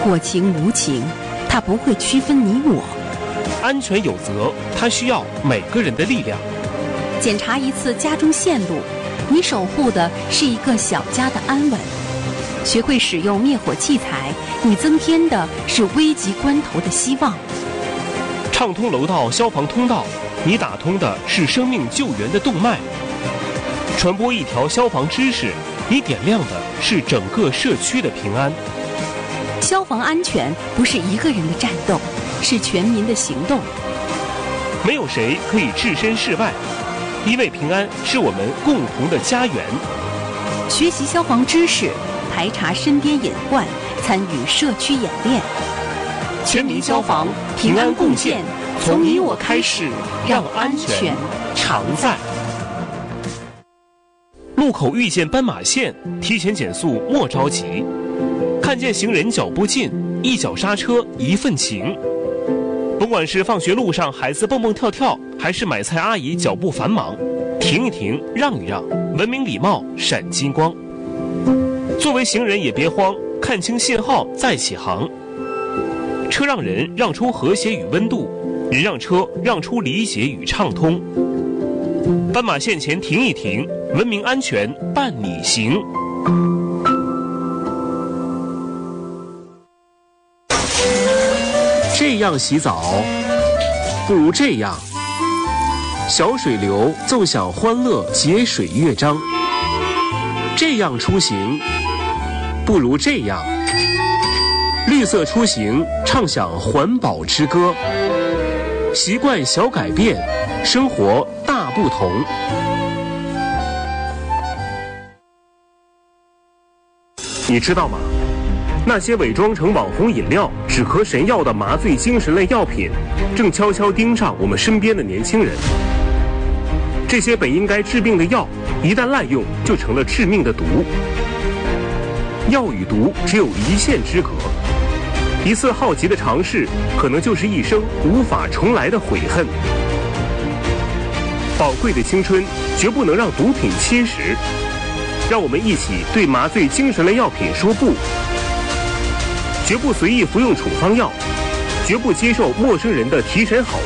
或情无情，它不会区分你我。 安全有责，它需要每个人的力量。 检查一次家中线路，你守护的是一个小家的安稳。学会使用灭火器材，你增添的是危急关头的希望。 畅通楼道消防通道，你打通的是生命救援的动脉。传播一条消防知识，你点亮的是整个社区的平安。 消防安全不是一个人的战斗，是全民的行动。 没有谁可以置身事外，因为平安是我们共同的家园。 学习消防知识，排查身边隐患，参与社区演练。 全民消防，平安共建，从你我开始，让安全常在。路口遇见斑马线，提前减速莫着急。看见行人脚步近，一脚刹车一份情。不管是放学路上孩子蹦蹦跳跳，还是买菜阿姨脚步繁忙，停一停，让一让，文明礼貌闪金光。作为行人也别慌，看清信号再起航。车让人让出和谐与温度，人让车让出理解与畅通。斑马线前停一停，文明安全伴你行。这样洗澡，不如这样。小水流奏响欢乐节水乐章。这样出行，不如这样。绿色出行，唱响环保之歌。习惯小改变，生活大不同。你知道吗？那些伪装成网红饮料、止咳神药的麻醉精神类药品，正悄悄盯上我们身边的年轻人。这些本应该治病的药，一旦滥用，就成了致命的毒。药与毒只有一线之隔，一次好奇的尝试，可能就是一生无法重来的悔恨。宝贵的青春，绝不能让毒品侵蚀。让我们一起对麻醉精神类药品说不。绝不随意服用处方药，绝不接受陌生人的提神好